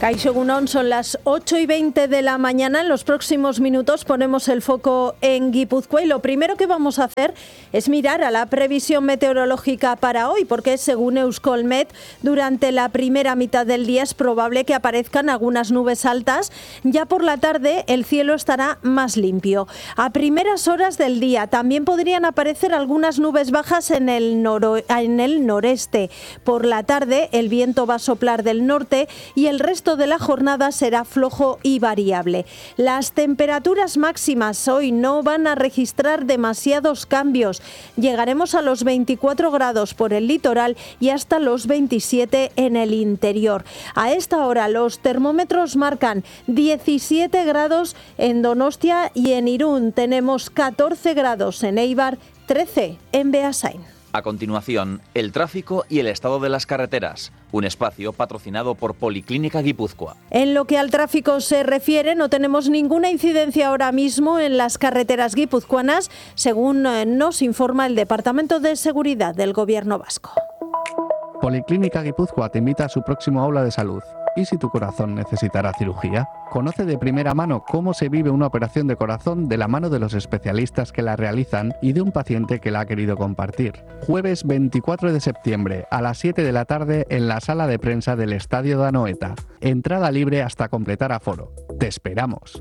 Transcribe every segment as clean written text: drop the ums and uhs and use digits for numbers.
Kaixo Egunon, son las 8:20 de la mañana. En los próximos minutos ponemos el foco en Guipúzcoa y lo primero que vamos a hacer es mirar a la previsión meteorológica para hoy, porque según Euskolmet, durante la primera mitad del día es probable que aparezcan algunas nubes altas. Ya por la tarde el cielo estará más limpio. A primeras horas del día también podrían aparecer algunas nubes bajas en el noreste. Por la tarde el viento va a soplar del norte y el resto de la jornada será flojo y variable. Las temperaturas máximas hoy no van a registrar demasiados cambios. Llegaremos a los 24 grados por el litoral y hasta los 27 en el interior. A esta hora los termómetros marcan 17 grados en Donostia y en Irún. Tenemos 14 grados en Eibar, 13 en Beasain. A continuación, el tráfico y el estado de las carreteras. Un espacio patrocinado por Policlínica Guipúzcoa. En lo que al tráfico se refiere, no tenemos ninguna incidencia ahora mismo en las carreteras guipuzcoanas, según nos informa el Departamento de Seguridad del Gobierno vasco. Policlínica Guipúzcoa te invita a su próximo aula de salud. ¿Y si tu corazón necesitará cirugía? Conoce de primera mano cómo se vive una operación de corazón de la mano de los especialistas que la realizan y de un paciente que la ha querido compartir. Jueves 24 de septiembre a las 7 de la tarde en la sala de prensa del Estadio de Anoeta. Entrada libre hasta completar aforo. ¡Te esperamos!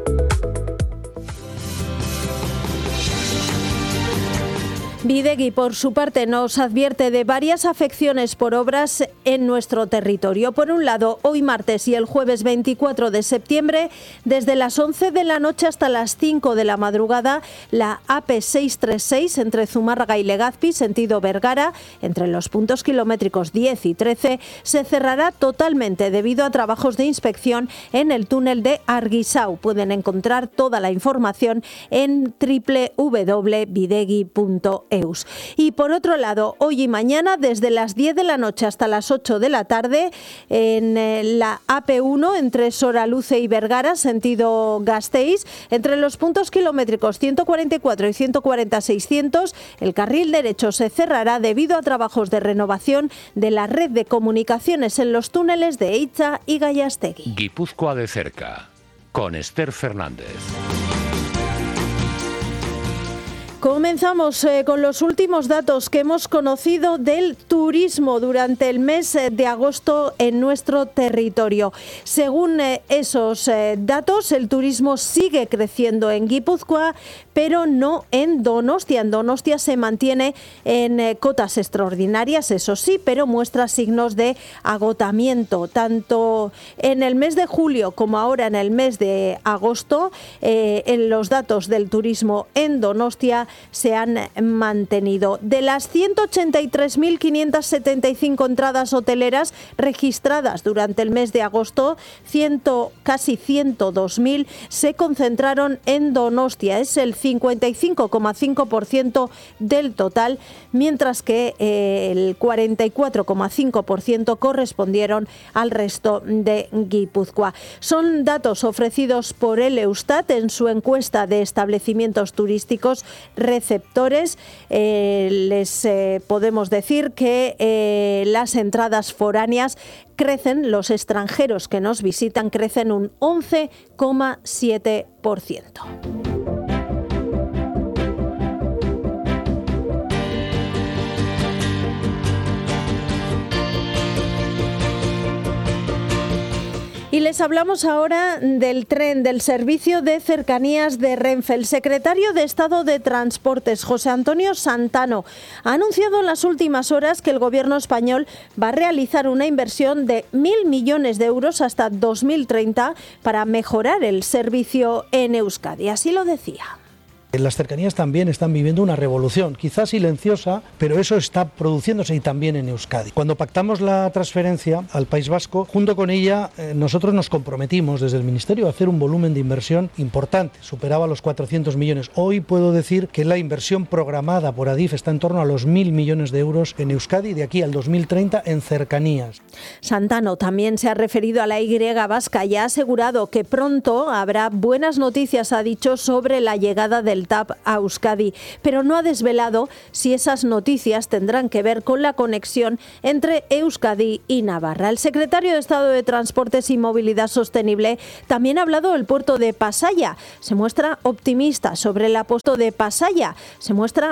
Bidegi, por su parte, nos advierte de varias afecciones por obras en nuestro territorio. Por un lado, hoy martes y el jueves 24 de septiembre, desde las 11 de la noche hasta las 5 de la madrugada, la AP636 entre Zumárraga y Legazpi, sentido Vergara, entre los puntos kilométricos 10 y 13, se cerrará totalmente debido a trabajos de inspección en el túnel de Argisau. Pueden encontrar toda la información en www.bidegi.es. Y por otro lado, hoy y mañana, desde las 10 de la noche hasta las 8 de la tarde, en la AP1 entre Soraluce y Vergara, sentido Gasteiz, entre los puntos kilométricos 144 y 140-600, el carril derecho se cerrará debido a trabajos de renovación de la red de comunicaciones en los túneles de Eitza y Gallastegui. Guipúzcoa de cerca, con Esther Fernández. Comenzamos con los últimos datos que hemos conocido del turismo durante el mes de agosto en nuestro territorio. Según esos datos, el turismo sigue creciendo en Guipúzcoa, pero no en Donostia. En Donostia se mantiene en cotas extraordinarias, eso sí, pero muestra signos de agotamiento. Tanto en el mes de julio como ahora en el mes de agosto, en los datos del turismo en Donostia se han mantenido. De las 183.575 entradas hoteleras registradas durante el mes de agosto, casi 102.000 se concentraron en Donostia. Es el 55,5% del total, mientras que el 44,5% correspondieron al resto de Guipúzcoa. Son datos ofrecidos por el Eustat en su encuesta de establecimientos turísticos receptores. Les podemos decir que las entradas foráneas crecen, los extranjeros que nos visitan crecen un 11,7%. Y les hablamos ahora del tren, del servicio de cercanías de Renfe. El secretario de Estado de Transportes, José Antonio Santano, ha anunciado en las últimas horas que el gobierno español va a realizar una inversión de 1.000 millones de euros hasta 2030 para mejorar el servicio en Euskadi. Así lo decía. Las cercanías también están viviendo una revolución, quizás silenciosa, pero eso está produciéndose y también en Euskadi. Cuando pactamos la transferencia al País Vasco, junto con ella nosotros nos comprometimos desde el Ministerio a hacer un volumen de inversión importante, superaba los 400 millones. Hoy puedo decir que la inversión programada por Adif está en torno a los 1.000 millones de euros en Euskadi de aquí al 2030 en cercanías. Santano también se ha referido a la Y vasca y ha asegurado que pronto habrá buenas noticias, ha dicho, sobre la llegada del del TAP a Euskadi, pero no ha desvelado si esas noticias tendrán que ver con la conexión entre Euskadi y Navarra. El secretario de Estado de Transportes y Movilidad Sostenible también ha hablado del puerto de Pasaia. Se muestra optimista sobre el puerto de Pasaia. Se muestra